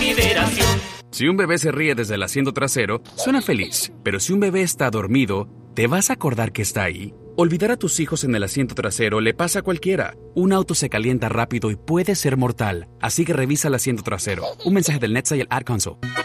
consideración. Si un bebé se ríe desde el asiento trasero, suena feliz. Pero si un bebé está dormido, ¿te vas a acordar que está ahí? Olvidar a tus hijos en el asiento trasero le pasa a cualquiera. Un auto se calienta rápido y puede ser mortal. Así que revisa el asiento trasero. Un mensaje del NHTSA y el Ad Council.